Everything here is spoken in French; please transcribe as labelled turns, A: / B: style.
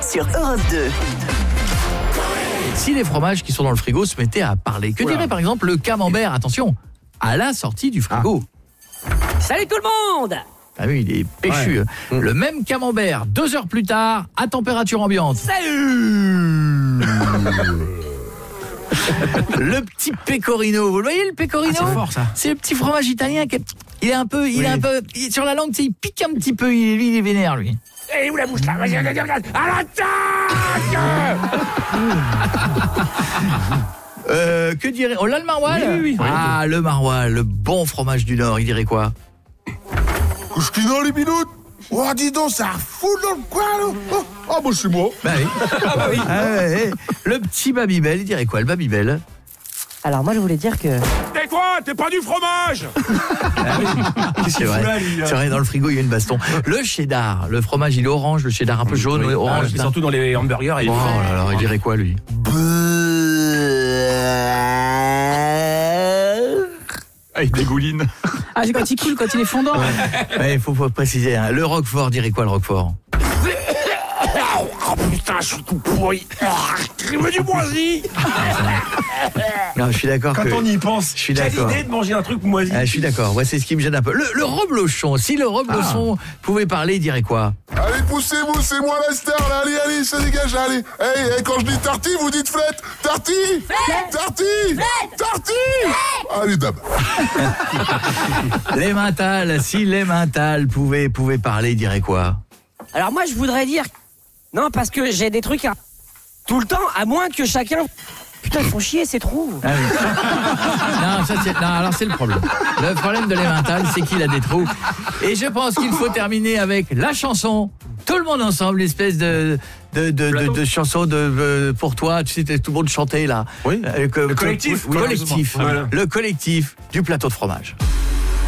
A: sur Europe 2.
B: Si les fromages qui sont dans le frigo se mettaient à parler, que dirait par exemple le camembert, attention, à la sortie du frigo?
C: Salut tout le monde!
B: Ah oui, il est péchu. Ouais. Le même camembert, 2 heures plus tard, à température ambiante.
C: Salut!
B: Le petit pecorino, vous le voyez le pecorino?
D: C'est fort ça.
B: C'est le petit fromage italien qui est, il est un peu sur la langue, il pique un petit peu, il est vénère lui.
C: Et où la bouche là? Vas-y, regarde, à l'attaque!
B: Que dirait... Oh là le maroilles?
D: Oui.
B: Ah le maroilles, le bon fromage du Nord, il dirait quoi?
E: Couche-qui les minutes. Oh, dis donc, ça fout dans le coin, là. Ah, bah, c'est moi.
B: Bah oui. Ouais. Le petit Babybel, il dirait quoi, le Babybel?
F: Alors moi je voulais dire que...
C: T'es quoi? T'es pas du fromage!
B: C'est vrai, dans le frigo il y a une baston. Le cheddar, le fromage il est orange, le cheddar un peu jaune, orange.
D: Surtout dans les hamburgers.
B: Oh là là, il dirait quoi lui?
D: Ah, il dégouline.
F: Ah, c'est quand il coule, quand il est fondant.
B: Ouais, faut préciser. Hein. Le Roquefort dirait quoi le Roquefort?
C: Oh putain, je suis tout pourri. Crime du moisi.
B: Non, je suis d'accord.
D: Quand on y pense,
B: je suis d'accord.
D: Quelle idée de manger un truc moisi.
B: Je suis d'accord. Ouais, c'est ce qui me gêne un peu. Le reblochon. Si le reblochon pouvait parler, il dirait quoi?
E: Allez, poussez-vous, c'est moi la star, là. Allez, ça dégage, allez. Hey, quand je dis tarty, vous dites flette. Tarty. Tarty. Tarty. Allez, dab.
B: Les Mental, si les Mental pouvaient parler, il dirait quoi?
C: Alors moi je voudrais dire... Non, parce que j'ai des trucs tout le temps, à moins que chacun... Putain, ils font chier ces trous.
B: Ah oui. Non, alors c'est le problème. Le problème de l'Emmental, c'est qu'il a des trous. Et je pense qu'il faut terminer avec la chanson. Tout le monde ensemble, l'espèce de chanson pour toi, tu sais, tout le monde chantait là.
D: Oui. Le collectif.
B: Le collectif du plateau de fromage.